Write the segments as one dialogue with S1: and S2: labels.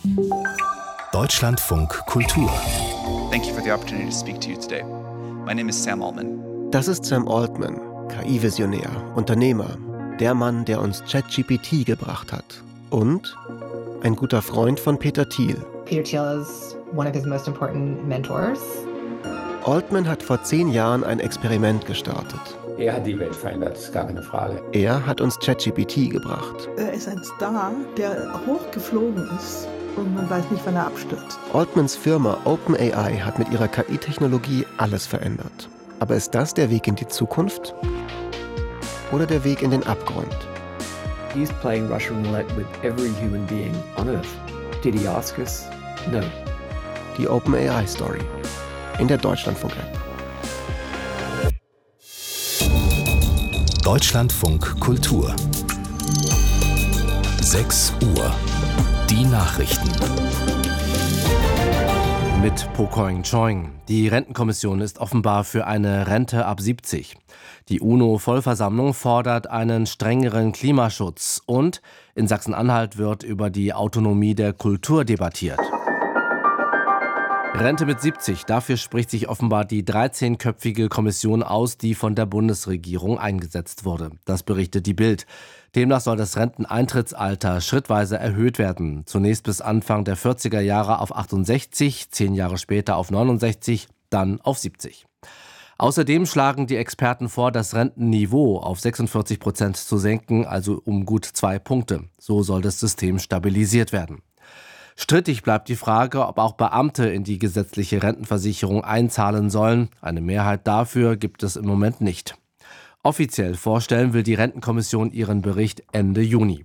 S1: Deutschlandfunk Kultur.
S2: Thank you for the opportunity to speak to you today. My name is Sam Altman.
S3: Das ist Sam Altman, KI-Visionär, Unternehmer, der Mann, der uns ChatGPT gebracht hat. Und ein guter Freund von Peter Thiel.
S4: Peter Thiel is one of his most important mentors.
S3: Altman hat vor 10 Jahren ein Experiment gestartet.
S5: Er hat die Welt verändert, ist gar keine Frage.
S3: Er hat uns ChatGPT gebracht.
S6: Er ist ein Star, der hochgeflogen ist und man weiß nicht, wann er abstürzt.
S3: Altmans Firma OpenAI hat mit ihrer KI-Technologie alles verändert. Aber ist das der Weg in die Zukunft? Oder der Weg in den Abgrund?
S7: He's playing Russian roulette with every human being on Earth. Did he ask us? No.
S3: Die OpenAI-Story in der Deutschlandfunk-App.
S1: Deutschlandfunk Kultur. 6 Uhr. Die Nachrichten.
S8: Mit Po Koing Choing. Die Rentenkommission ist offenbar für eine Rente ab 70. Die UNO-Vollversammlung fordert einen strengeren Klimaschutz und in Sachsen-Anhalt wird über die Autonomie der Kultur debattiert. Rente mit 70, dafür spricht sich offenbar die 13-köpfige Kommission aus, die von der Bundesregierung eingesetzt wurde. Das berichtet die Bild. Demnach soll das Renteneintrittsalter schrittweise erhöht werden. Zunächst bis Anfang der 40er Jahre auf 68, 10 Jahre später auf 69, dann auf 70. Außerdem schlagen die Experten vor, das Rentenniveau auf 46% zu senken, also um gut 2 Punkte. So soll das System stabilisiert werden. Strittig bleibt die Frage, ob auch Beamte in die gesetzliche Rentenversicherung einzahlen sollen. Eine Mehrheit dafür gibt es im Moment nicht. Offiziell vorstellen will die Rentenkommission ihren Bericht Ende Juni.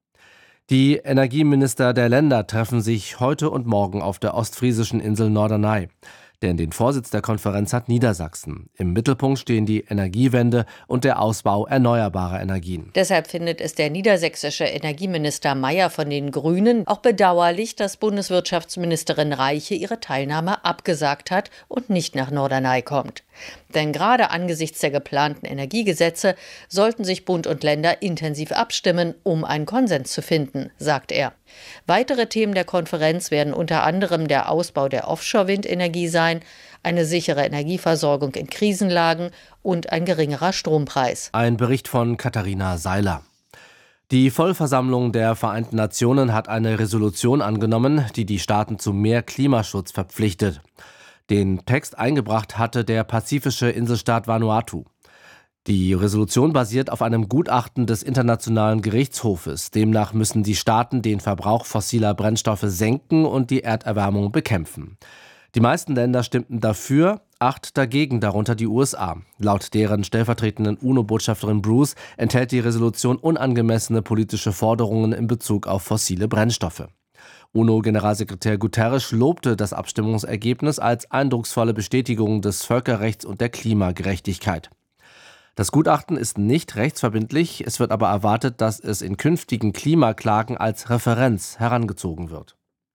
S8: Die Energieminister der Länder treffen sich heute und morgen auf der ostfriesischen Insel Norderney. Denn den Vorsitz der Konferenz hat Niedersachsen. Im Mittelpunkt stehen die Energiewende und der Ausbau erneuerbarer Energien.
S9: Deshalb findet es der niedersächsische Energieminister Mayer von den Grünen auch bedauerlich, dass Bundeswirtschaftsministerin Reiche ihre Teilnahme abgesagt hat und nicht nach Norderney kommt. Denn gerade angesichts der geplanten Energiegesetze sollten sich Bund und Länder intensiv abstimmen, um einen Konsens zu finden, sagt er. Weitere Themen der Konferenz werden unter anderem der Ausbau der Offshore-Windenergie sein, eine sichere Energieversorgung in Krisenlagen und ein geringerer Strompreis.
S8: Ein Bericht von Katharina Seiler. Die Vollversammlung der Vereinten Nationen hat eine Resolution angenommen, die die Staaten zu mehr Klimaschutz verpflichtet. Den Text eingebracht hatte der pazifische Inselstaat Vanuatu. Die Resolution basiert auf einem Gutachten des Internationalen Gerichtshofes. Demnach müssen die Staaten den Verbrauch fossiler Brennstoffe senken und die Erderwärmung bekämpfen. Die meisten Länder stimmten dafür, 8 dagegen, darunter die USA. Laut deren stellvertretenden UNO-Botschafterin Bruce enthält die Resolution unangemessene politische Forderungen in Bezug auf fossile Brennstoffe. UNO-Generalsekretär Guterres lobte das Abstimmungsergebnis als eindrucksvolle Bestätigung des Völkerrechts und der Klimagerechtigkeit. Das Gutachten ist nicht rechtsverbindlich, es wird aber erwartet, dass es in künftigen Klimaklagen als Referenz herangezogen wird.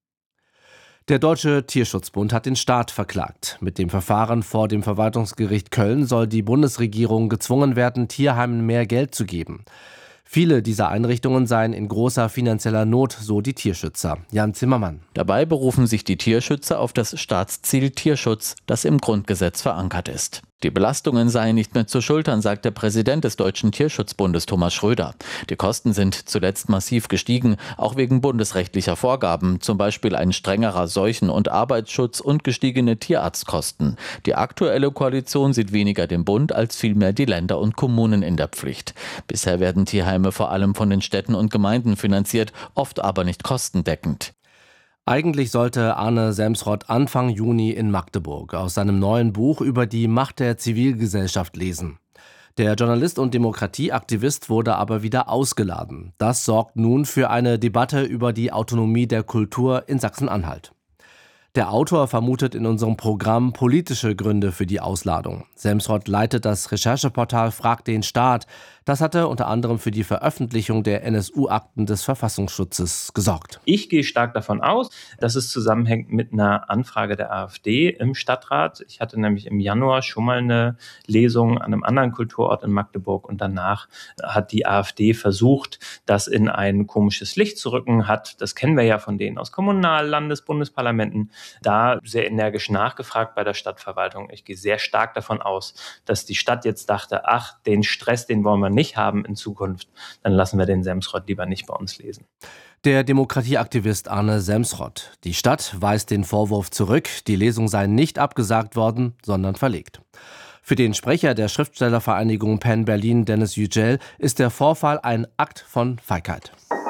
S8: Der Deutsche Tierschutzbund hat den Staat verklagt. Mit dem Verfahren vor dem Verwaltungsgericht Köln soll die Bundesregierung gezwungen werden, Tierheimen mehr Geld zu geben. Viele dieser Einrichtungen seien in großer finanzieller Not, so die Tierschützer. Jan Zimmermann.
S10: Dabei berufen sich die Tierschützer auf das Staatsziel Tierschutz, das im Grundgesetz verankert ist. Die Belastungen seien nicht mehr zu schultern, sagt der Präsident des Deutschen Tierschutzbundes Thomas Schröder. Die Kosten sind zuletzt massiv gestiegen, auch wegen bundesrechtlicher Vorgaben, zum Beispiel ein strengerer Seuchen- und Arbeitsschutz und gestiegene Tierarztkosten. Die aktuelle Koalition sieht weniger den Bund als vielmehr die Länder und Kommunen in der Pflicht. Bisher werden Tierheime vor allem von den Städten und Gemeinden finanziert, oft aber nicht kostendeckend.
S8: Eigentlich sollte Arne Semsrott Anfang Juni in Magdeburg aus seinem neuen Buch über die Macht der Zivilgesellschaft lesen. Der Journalist und Demokratieaktivist wurde aber wieder ausgeladen. Das sorgt nun für eine Debatte über die Autonomie der Kultur in Sachsen-Anhalt. Der Autor vermutet in unserem Programm politische Gründe für die Ausladung. Semsrott leitet das Rechercheportal Frag den Staat, Das hatte unter anderem für die Veröffentlichung der NSU-Akten des Verfassungsschutzes gesorgt.
S11: Ich gehe stark davon aus, dass es zusammenhängt mit einer Anfrage der AfD im Stadtrat. Ich hatte nämlich im Januar schon mal eine Lesung an einem anderen Kulturort in Magdeburg und danach hat die AfD versucht, das in ein komisches Licht zu rücken, das kennen wir ja von denen aus Kommunal-, Landes-, Bundesparlamenten, da sehr energisch nachgefragt bei der Stadtverwaltung. Ich gehe sehr stark davon aus, dass die Stadt jetzt dachte, ach, den Stress, den wollen wir nicht haben in Zukunft, dann lassen wir den Semsrott lieber nicht bei uns lesen.
S8: Der Demokratieaktivist Arne Semsrott. Die Stadt weist den Vorwurf zurück, die Lesung sei nicht abgesagt worden, sondern verlegt. Für den Sprecher der Schriftstellervereinigung PEN Berlin, Dennis Yücel, ist der Vorfall ein Akt von Feigheit.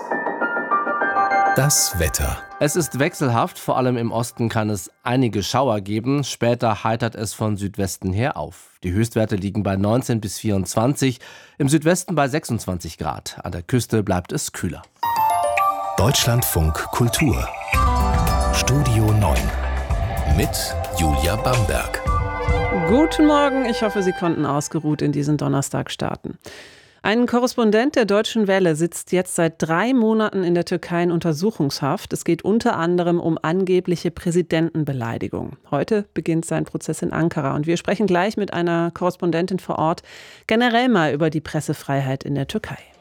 S1: Das Wetter.
S8: Es ist wechselhaft, vor allem im Osten kann es einige Schauer geben. Später heitert es von Südwesten her auf. Die Höchstwerte liegen bei 19 bis 24, im Südwesten bei 26 Grad. An der Küste bleibt es kühler.
S1: Deutschlandfunk Kultur. Studio 9 mit Julia Bamberg.
S12: Guten Morgen, ich hoffe, Sie konnten ausgeruht in diesen Donnerstag starten. Ein Korrespondent der Deutschen Welle sitzt jetzt seit 3 Monaten in der Türkei in Untersuchungshaft. Es geht unter anderem um angebliche Präsidentenbeleidigung. Heute beginnt sein Prozess in Ankara und wir sprechen gleich mit einer Korrespondentin vor Ort generell mal über die Pressefreiheit in der Türkei.